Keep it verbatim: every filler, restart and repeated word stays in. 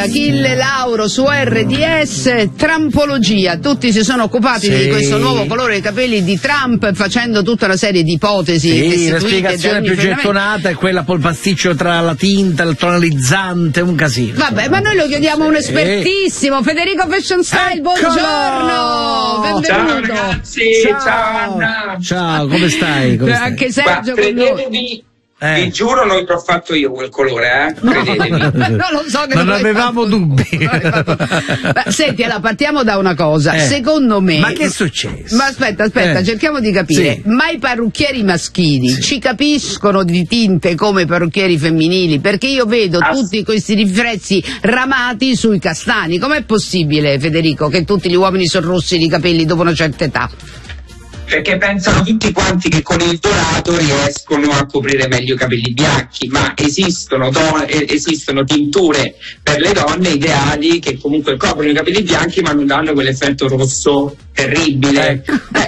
Achille Lauro su R D S. Trampologia, tutti si sono occupati sì. di questo nuovo colore dei capelli di Trump, facendo tutta una serie di ipotesi. Sì, la spiegazione più gettonata è quella pol pasticcio tra la tinta, il tonalizzante, un casino. Vabbè, ma noi lo chiediamo a un espertissimo, Federico Fashion Style, buongiorno, benvenuto. Ciao ragazzi, ciao, ciao Anna. Ciao, come stai? Come stai? Anche Sergio. Ma credetevi, eh. vi giuro non l'ho fatto io quel colore, eh? Credetevi. No, non lo so che non avevamo fatto. dubbi. Beh, senti, allora partiamo da una cosa. Eh. Secondo me. Ma che è successo? Ma aspetta, aspetta, eh. cerchiamo di capire. Sì. Ma i parrucchieri maschili sì. ci capiscono di tinte come i parrucchieri femminili? Perché io vedo ah. tutti questi riflessi ramati sui castani. Com'è possibile, Federico, che tutti gli uomini sono rossi di capelli dopo una certa età? Perché pensano tutti quanti che con il dorato riescono a coprire meglio i capelli bianchi, ma esistono, don- esistono tinture per le donne ideali che comunque coprono i capelli bianchi ma non danno quell'effetto rosso terribile. Eh,